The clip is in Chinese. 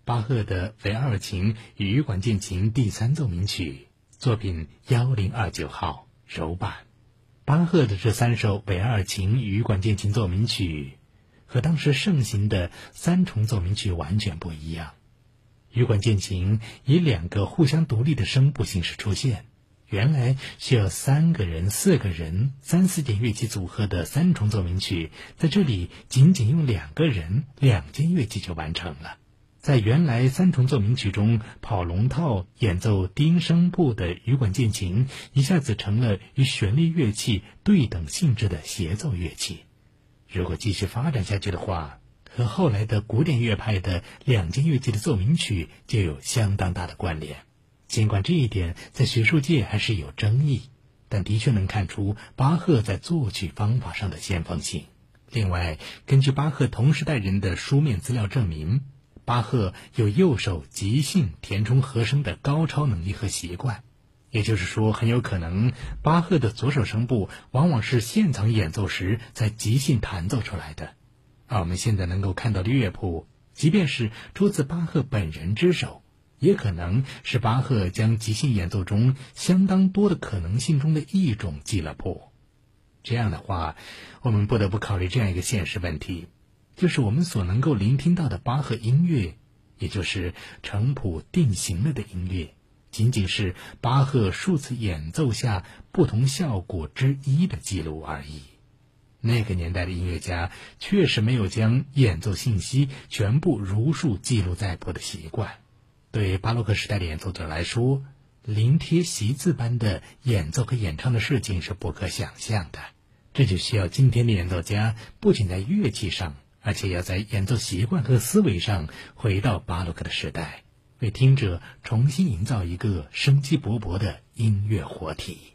巴赫的维尔琴与羽管键琴第3奏鸣曲，作品1029号柔版。巴赫的这3首维尔琴与羽管键琴奏鸣曲和当时盛行的3重奏鸣曲完全不一样。羽管键琴以2个互相独立的声部形式出现，原来需要3个人、4个人、3、4件乐器组合的3重奏鸣曲，在这里仅仅用2个人、2件乐器就完成了。在原来3重奏鸣曲中，跑龙套演奏低音声部的羽管键琴一下子成了与旋律乐器对等性质的协奏乐器。如果继续发展下去的话，和后来的古典乐派的2件乐器的奏鸣曲就有相当大的关联。尽管这一点在学术界还是有争议，但的确能看出巴赫在作曲方法上的先锋性。另外，根据巴赫同时代人的书面资料证明，巴赫有右手即兴填充和声的高超能力和习惯，也就是说，很有可能巴赫的左手声部往往是现场演奏时在即兴弹奏出来的。而我们现在能够看到的乐谱，即便是出自巴赫本人之手，也可能是巴赫将即兴演奏中相当多的可能性中的一种记了谱。这样的话，我们不得不考虑这样一个现实问题，就是我们所能够聆听到的巴赫音乐，也就是成谱定型了的音乐，仅仅是巴赫数次演奏下不同效果之一的记录而已。那个年代的音乐家确实没有将演奏信息全部如数记录在谱的习惯。对巴洛克时代的演奏者来说，临帖习字般的演奏和演唱的事情是不可想象的。这就需要今天的演奏家不仅在乐器上，而且要在演奏习惯和思维上回到巴洛克的时代，为听者重新营造一个生机勃勃的音乐活体。